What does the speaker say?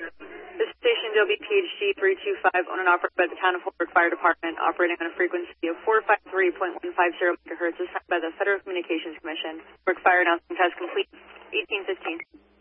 This is station WPHG 325, owned and operated by the Town of Holbrook Fire Department, operating on a frequency of 453.150 MHz, assigned by the Federal Communications Commission. Holbrook Fire announcement has complete 1815.